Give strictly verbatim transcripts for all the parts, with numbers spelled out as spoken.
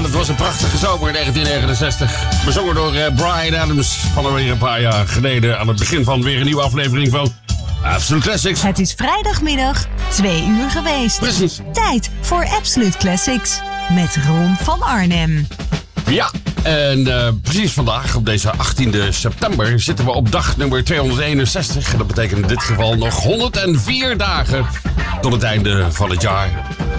het was een prachtige zomer in negentien negenenzestig. Bezongen door uh, Bryan Adams van alweer een paar jaar geleden. Aan het begin van weer een nieuwe aflevering van Absolute Classics. Het is vrijdagmiddag twee uur geweest. Precies. Tijd voor Absolute Classics met Ron van Arnhem. Ja, en uh, precies vandaag, op deze achttiende september, zitten we op dag nummer tweehonderdeenenzestig. En dat betekent in dit geval nog honderdvier dagen tot het einde van het jaar.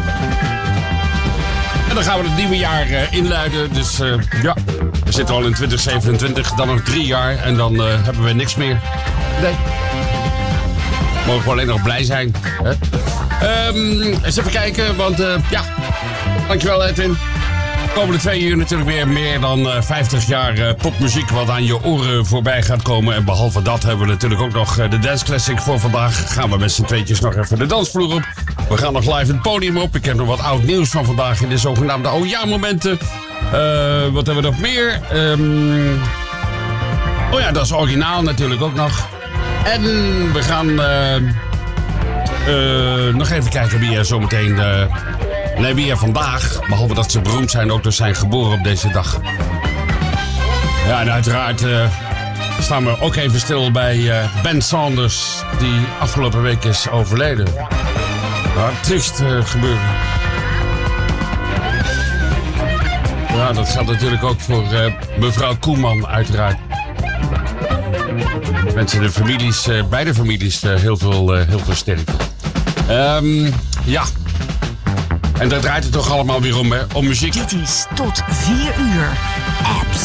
En dan gaan we het nieuwe jaar uh, inluiden. Dus uh, ja, we zitten al in twintig zevenentwintig, dan nog drie jaar en dan uh, hebben we niks meer. Nee. Mogen we alleen nog blij zijn. Hè? Um, eens even kijken, want uh, ja, dankjewel Edwin. De komende twee uur natuurlijk weer meer dan uh, vijftig jaar uh, popmuziek wat aan je oren voorbij gaat komen. En behalve dat hebben we natuurlijk ook nog uh, de Dance Classic voor vandaag. Gaan we met z'n tweetjes nog even de dansvloer op. We gaan nog live het podium op. Ik heb nog wat oud nieuws van vandaag in de zogenaamde oh ja momenten. Uh, wat hebben we nog meer? Um, oh ja, dat is originaal natuurlijk ook nog. En we gaan uh, uh, nog even kijken wie er zometeen... Uh, Nee, wie er vandaag, behalve dat ze beroemd zijn, ook dus zijn geboren op deze dag. Ja, en uiteraard uh, staan we ook even stil bij uh, Ben Saunders, die afgelopen week is overleden. Ja, triest uh, gebeuren. Ja, dat geldt natuurlijk ook voor uh, mevrouw Koeman, uiteraard. Ik wens de families, uh, beide families, uh, heel veel, uh, heel veel sterkte. Um, ja. En daar draait het toch allemaal weer om, hè? Om muziek. Dit is tot vier uur. Apps.